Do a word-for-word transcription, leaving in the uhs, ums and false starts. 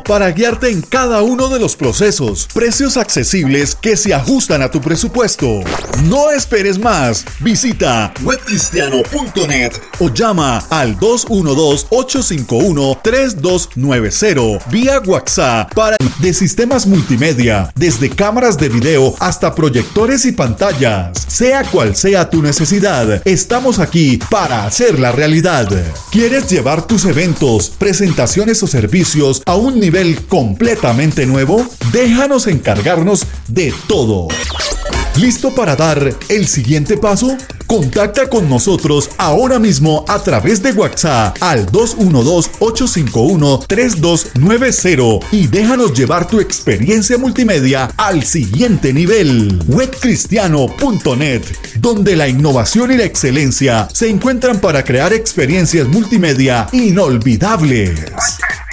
para guiarte en cada uno de los procesos. Precios accesibles que se ajustan a tu presupuesto. No esperes más. Visita web cristiano punto net o llama al dos uno dos, ocho cinco uno, tres dos nueve cero vía WhatsApp para de sistemas multimedia, desde cámaras de video hasta proyectores y pantallas. Sea cual sea tu necesidad, estamos aquí para hacerla realidad. ¿Quieres llevar tus eventos, presentaciones o servicios a un nivel completamente nuevo? Déjanos encargarnos de todo. ¿Listo para dar el siguiente paso? Contacta con nosotros ahora mismo a través de WhatsApp al dos uno dos, ocho cinco uno, tres dos nueve cero y déjanos llevar tu experiencia multimedia al siguiente nivel. web cristiano punto net, donde la innovación y la excelencia se encuentran para crear experiencias multimedia inolvidables.